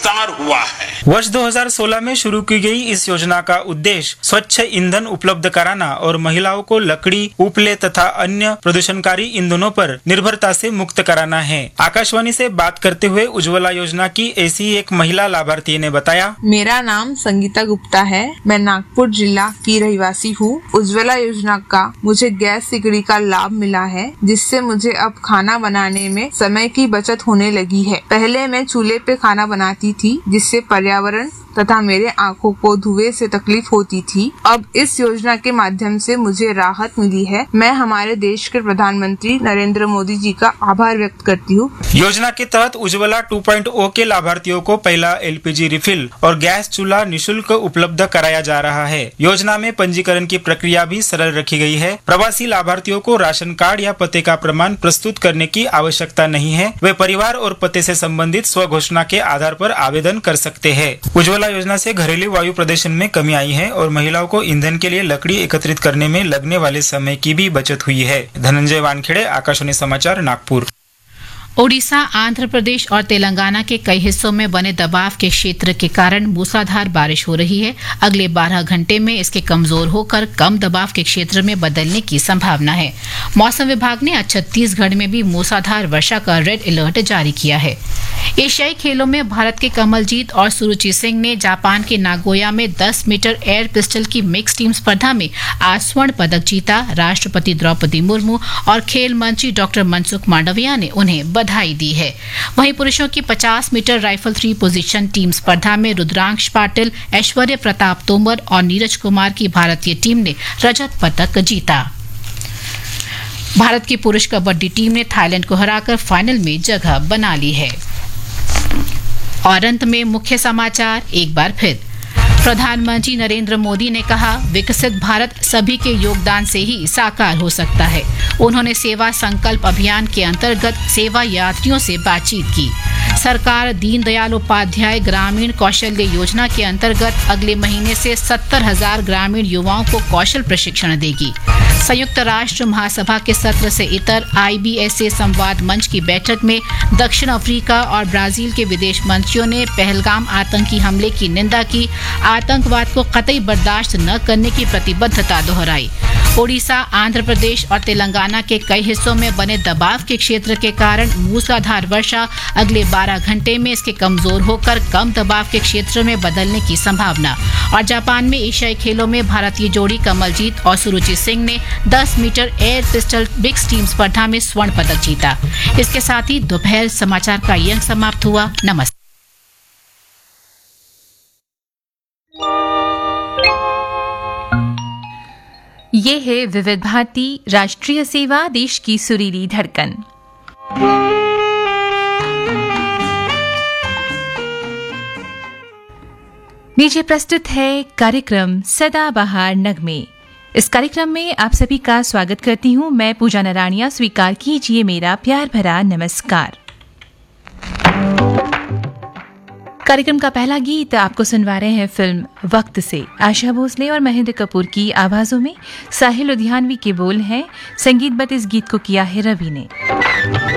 विस्तार हुआ है। वर्ष 2016 में शुरू की गई इस योजना का उद्देश्य स्वच्छ ईंधन उपलब्ध कराना और महिलाओं को लकड़ी, उपले तथा अन्य प्रदूषणकारी ईंधनों पर निर्भरता से मुक्त कराना है। आकाशवाणी से बात करते हुए उज्ज्वला योजना की ऐसी एक महिला लाभार्थी ने बताया, मेरा नाम संगीता गुप्ता है। मैं नागपुर जिला की रहवासी हूँ। उज्ज्वला योजना का मुझे गैस सिकड़ी का लाभ मिला है, जिससे मुझे अब खाना बनाने में समय की बचत होने लगी है। पहले मैं चूल्हे पे खाना बनाती थी, जिससे पर्यावरण तथा मेरे आंखों को धुएं से तकलीफ होती थी। अब इस योजना के माध्यम से मुझे राहत मिली है। मैं हमारे देश के प्रधानमंत्री नरेंद्र मोदी जी का आभार व्यक्त करती हूँ। योजना के तहत उज्ज्वला 2.0 के लाभार्थियों को पहला LPG रिफिल और गैस चूल्हा निःशुल्क उपलब्ध कराया जा रहा है। योजना में पंजीकरण की प्रक्रिया भी सरल रखी गई है। प्रवासी लाभार्थियों को राशन कार्ड या पते का प्रमाण प्रस्तुत करने की आवश्यकता नहीं है। वे परिवार और पते से संबंधित स्वघोषणा के आधार पर आवेदन कर सकते हैं। उज्ज्वला योजना से घरेलू वायु प्रदूषण में कमी आई है और महिलाओं को ईंधन के लिए लकड़ी एकत्रित करने में लगने वाले समय की भी बचत हुई है। धनंजय वानखेड़े, आकाशवाणी समाचार, नागपुर। ओडिशा, आंध्र प्रदेश और तेलंगाना के कई हिस्सों में बने दबाव के क्षेत्र के कारण मूसलाधार बारिश हो रही है। अगले 12 घंटे में इसके कमजोर होकर कम दबाव के क्षेत्र में बदलने की संभावना है। मौसम विभाग ने आज छत्तीसगढ़ में भी मूसलाधार वर्षा का रेड अलर्ट जारी किया है। एशियाई खेलों में भारत के कमलजीत और सुरुचि सिंह ने जापान के नागोया में 10 मीटर एयर पिस्टल की मिक्स टीम स्पर्धा में आज स्वर्ण पदक जीता। राष्ट्रपति द्रौपदी मुर्मू और खेल मंत्री डॉक्टर मनसुख मांडविया ने उन्हें बधाई दी है। वहीं पुरुषों की 50 मीटर राइफल 3 पोजीशन टीम स्पर्धा में रुद्रांश पाटिल, ऐश्वर्य प्रताप तोमर और नीरज कुमार की भारतीय टीम ने रजत पदक जीता। भारत की पुरुष कबड्डी टीम ने थाईलैंड को हराकर फाइनल में जगह बना ली है। और अंत में मुख्य समाचार एक बार फिर। प्रधानमंत्री नरेंद्र मोदी ने कहा, विकसित भारत सभी के योगदान से ही साकार हो सकता है। उन्होंने सेवा संकल्प अभियान के अंतर्गत सेवा यात्रियों से बातचीत की। सरकार दीनदयाल उपाध्याय ग्रामीण कौशल्य योजना के अंतर्गत अगले महीने से 70,000 ग्रामीण युवाओं को कौशल प्रशिक्षण देगी। संयुक्त राष्ट्र महासभा के सत्र से इतर IBSA संवाद मंच की बैठक में दक्षिण अफ्रीका और ब्राजील के विदेश मंत्रियों ने पहलगाम आतंकी हमले की निंदा की। आतंकवाद को कतई बर्दाश्त न करने की प्रतिबद्धता दोहराई। ओडिशा, आंध्र प्रदेश और तेलंगाना के कई हिस्सों में बने दबाव के क्षेत्र के कारण मूसलाधार वर्षा, अगले 12 घंटे में इसके कमजोर होकर कम दबाव के क्षेत्र में बदलने की संभावना। और जापान में एशियाई खेलों में भारतीय जोड़ी कमलजीत और सुरुचि सिंह ने 10 metre air pistol mix team स्पर्धा में स्वर्ण पदक जीता। इसके साथ ही दोपहर समाचार का ये अंक समाप्त हुआ। नमस्ते। ये है विविध भारती राष्ट्रीय सेवा, देश की सुरीली धड़कन। नीचे प्रस्तुत है कार्यक्रम सदाबहार नगमे। इस कार्यक्रम में आप सभी का स्वागत करती हूँ मैं पूजा नारायणिया। स्वीकार कीजिए मेरा प्यार भरा नमस्कार। कार्यक्रम का पहला गीत आपको सुनवा रहे हैं फिल्म वक्त से। आशा भोसले और महेंद्र कपूर की आवाजों में साहिल लुधियानवी के बोल हैं। संगीतबद्ध इस गीत को किया है रवि ने।